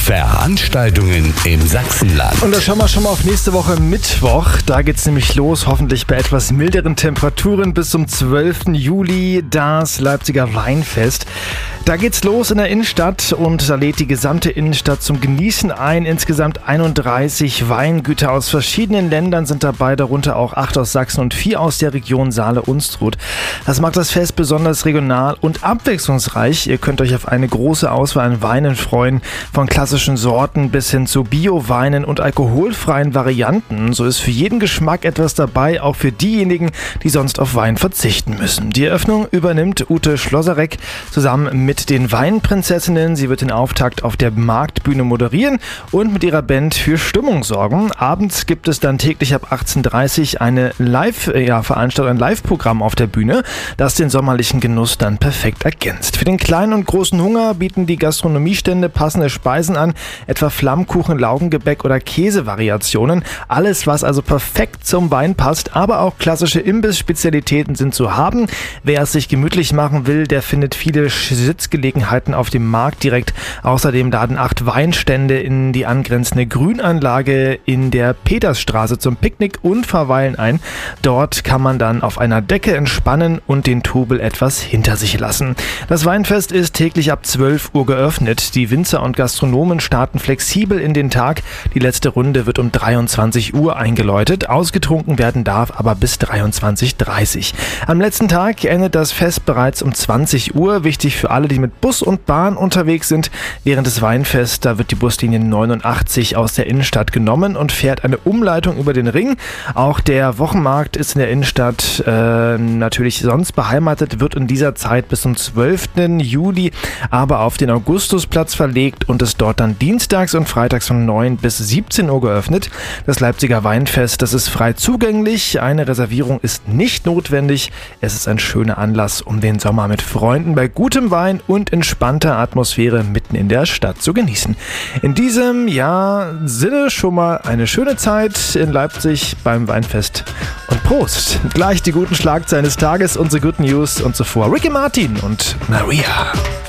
Veranstaltungen im Sachsenland. Und da schauen wir schon mal auf nächste Woche Mittwoch. Da geht's nämlich los, hoffentlich bei etwas milderen Temperaturen bis zum 12. Juli, das Leipziger Weinfest. Da geht's los in der Innenstadt und da lädt die gesamte Innenstadt zum Genießen ein. Insgesamt 31 Weingüter aus verschiedenen Ländern sind dabei, darunter auch 8 aus Sachsen und 4 aus der Region Saale-Unstrut. Das macht das Fest besonders regional und abwechslungsreich. Ihr könnt euch auf eine große Auswahl an Weinen freuen, von klassischen Sorten bis hin zu Bio-Weinen und alkoholfreien Varianten. So ist für jeden Geschmack etwas dabei, auch für diejenigen, die sonst auf Wein verzichten müssen. Die Eröffnung übernimmt Ute Schlosserek zusammen mit den Weinprinzessinnen. Sie wird den Auftakt auf der Marktbühne moderieren und mit ihrer Band für Stimmung sorgen. Abends gibt es dann täglich ab 18:30 Uhr eine Live-Veranstaltung, ein Live-Programm auf der Bühne, das den sommerlichen Genuss dann perfekt ergänzt. Für den kleinen und großen Hunger bieten die Gastronomiestände passende Speisen an, etwa Flammkuchen, Laugengebäck oder Käsevariationen. Alles, was also perfekt zum Wein passt, aber auch klassische Imbiss-Spezialitäten sind zu haben. Wer es sich gemütlich machen will, der findet viele Sitzgelegenheiten auf dem Markt direkt. Außerdem laden 8 Weinstände in die angrenzende Grünanlage in der Petersstraße zum Picknick und Verweilen ein. Dort kann man dann auf einer Decke entspannen und den Trubel etwas hinter sich lassen. Das Weinfest ist täglich ab 12 Uhr geöffnet. Die Winzer und Gastronomen starten flexibel in den Tag. Die letzte Runde wird um 23 Uhr eingeläutet. Ausgetrunken werden darf aber bis 23:30 Uhr. Am letzten Tag endet das Fest bereits um 20 Uhr. Wichtig für alle, die mit Bus und Bahn unterwegs sind. Während des Weinfests, da wird die Buslinie 89 aus der Innenstadt genommen und fährt eine Umleitung über den Ring. Auch der Wochenmarkt ist in der Innenstadt natürlich sonst beheimatet, wird in dieser Zeit bis zum 12. Juli aber auf den Augustusplatz verlegt und ist dort dann dienstags und freitags von 9 bis 17 Uhr geöffnet. Das Leipziger Weinfest, das ist frei zugänglich. Eine Reservierung ist nicht notwendig. Es ist ein schöner Anlass, um den Sommer mit Freunden bei gutem Wein und entspannter Atmosphäre mitten in der Stadt zu genießen. In diesem Sinne schon mal eine schöne Zeit in Leipzig beim Weinfest und Prost! Gleich die guten Schlagzeilen des Tages, unsere Good News und zuvor Ricky Martin und Maria.